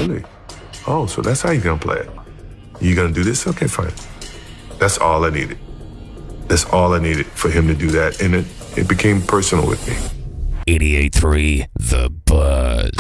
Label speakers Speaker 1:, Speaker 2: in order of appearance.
Speaker 1: really? Oh, so that's how you're gonna play it. You gonna do this? Okay, fine. That's all I needed. That's all I needed for him to do that. And it became personal with me.
Speaker 2: 88.3 The